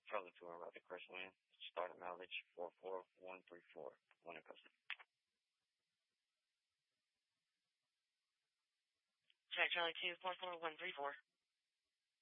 Charlie 2 and Roger Crestland. Starting mileage 44134. One in custody. Check Charlie 2, 44134.